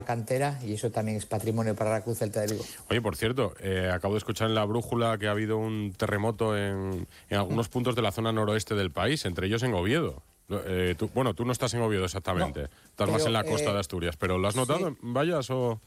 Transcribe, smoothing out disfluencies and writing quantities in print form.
cantera y eso también es patrimonio para la Cruz Celta de Vigo. Oye, por cierto, acabo de escuchar en la brújula que ha habido un terremoto en algunos puntos de la zona noroeste del país, entre ellos en Oviedo. Tú no estás en Oviedo exactamente, No, estás más pero, en la costa de Asturias, pero ¿lo has notado sí. en Vallas o...?